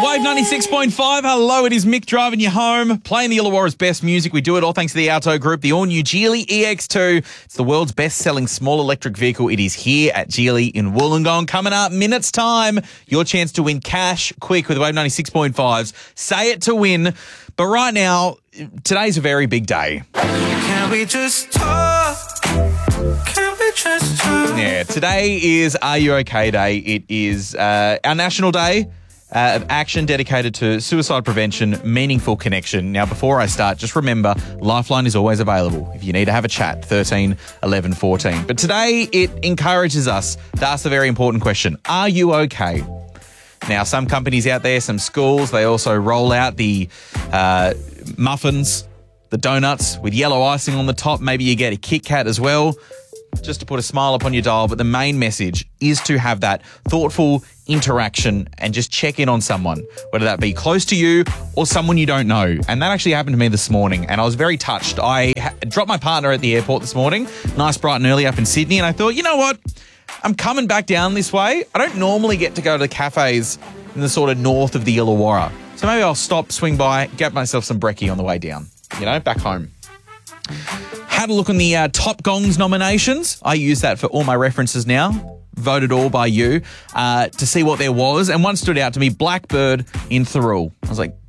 Wave 96.5. Hello, it is Mick driving you home, playing the Illawarra's best music. We do it all thanks to the Auto Group, the all-new Geely EX2. It's the world's best-selling small electric vehicle. It is here at Geely in Wollongong. Coming up, minutes time, your chance to win cash quick with Wave 96.5's Say It to Win. But right now, today's a very big day. Can we just talk? Can we just talk? Yeah, today is Are You OK Day. It is our national day of action dedicated to suicide prevention, meaningful connection. Now, before I start, just remember, Lifeline is always available if you need to have a chat, 13 11 14. But today, it encourages us to ask the very important question, are you okay? Now, some companies out there, some schools, they also roll out the muffins, the donuts with yellow icing on the top. Maybe you get a Kit Kat as well, just to put a smile upon your dial. But the main message is to have that thoughtful interaction and just check in on someone, whether that be close to you or someone you don't know. And that actually happened to me this morning, and I was very touched. I dropped my partner at the airport this morning, nice bright and early up in Sydney, and I thought, you know what? I'm coming back down this way. I don't normally get to go to the cafes in the sort of north of the Illawarra. So maybe I'll stop, swing by, get myself some brekkie on the way down, back home. Had a look on the Top Gongs nominations. I use that for all my references now. Voted all by you to see what there was. And one stood out to me, Blackbird in Thirroul. I was like,